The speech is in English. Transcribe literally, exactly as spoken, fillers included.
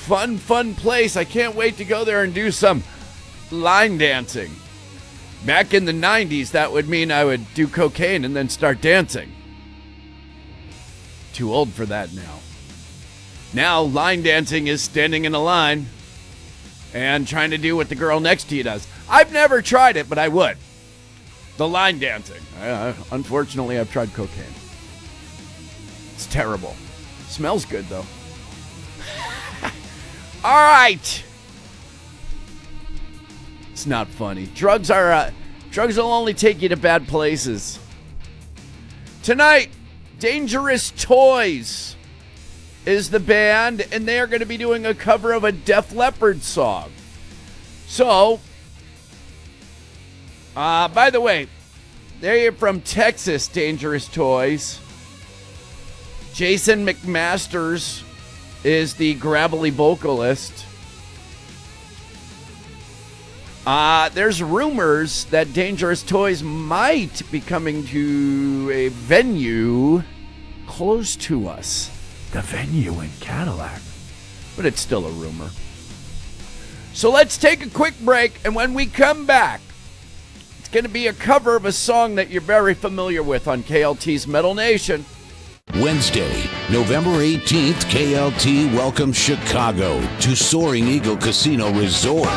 Fun, fun place. I can't wait to go there and do some line dancing. Back in the nineties, that would mean I would do cocaine and then start dancing. Too old for that now. Now, line dancing is standing in a line and trying to do what the girl next to you does. I've never tried it, but I would. The line dancing. I, I, unfortunately, I've tried cocaine. It's terrible. Smells good, though. All right. It's not funny. Drugs are, uh, drugs will only take you to bad places. Tonight, Dangerous Toys is the band, and they are going to be doing a cover of a Def Leppard song. So, uh, by the way, they're from Texas, Dangerous Toys. Jason McMasters is the gravelly vocalist. Uh, there's rumors that Dangerous Toys might be coming to a venue close to us. The venue in Cadillac. But it's still a rumor. So let's take a quick break, and when we come back, it's going to be a cover of a song that you're very familiar with on K L T's Metal Nation. Wednesday, November eighteenth, K L T welcomes Chicago to Soaring Eagle Casino Resort.